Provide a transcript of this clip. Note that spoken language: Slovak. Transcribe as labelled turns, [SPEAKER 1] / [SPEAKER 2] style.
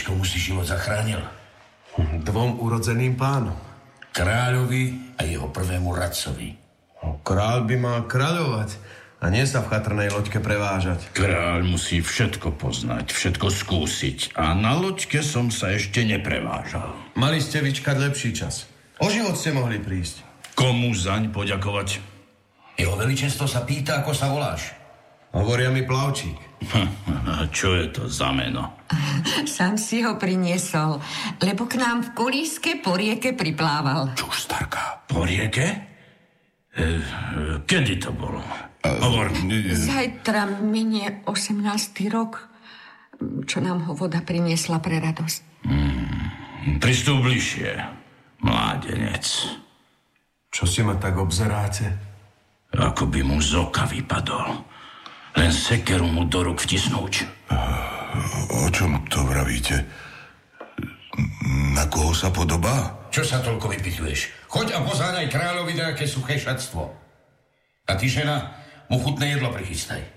[SPEAKER 1] Kráľovič, komu si život zachránil?
[SPEAKER 2] 2 urodzeným pánom.
[SPEAKER 1] Kráľovi a jeho prvému radcovi.
[SPEAKER 2] Kráľ by mal kráľovať a nie sa v chatrnej loďke prevážať.
[SPEAKER 3] Kráľ musí všetko poznať, všetko skúsiť. A na loďke som sa ešte neprevážal.
[SPEAKER 2] Mali ste vyčkať lepší čas. O život ste mohli prísť.
[SPEAKER 3] Komu zaň poďakovať?
[SPEAKER 1] Jeho veličenstvo sa pýta, ako sa voláš.
[SPEAKER 2] Hovoria mi Plavčík.
[SPEAKER 3] Čo je to za meno?
[SPEAKER 4] Sám si ho priniesol, lebo k nám v kolíske po rieke priplával.
[SPEAKER 1] Čuž, starka.
[SPEAKER 3] Po rieke? Kedy to bolo? Hovor.
[SPEAKER 4] Zajtra minie 18. rok, čo nám ho voda priniesla pre radosť.
[SPEAKER 3] Pristúp bližšie, mládenec.
[SPEAKER 2] Čo si ma tak obzeráte?
[SPEAKER 3] Ako by mu z oka vypadol. Len sekeru mu do rúk vtisnúť.
[SPEAKER 5] O čom to vravíte? Na koho sa podobá?
[SPEAKER 1] Čo sa toľko vypytuješ? Choď a pozáňaj kráľovi nejaké suché šatstvo. A ty, žena, mu chutné jedlo prichystaj.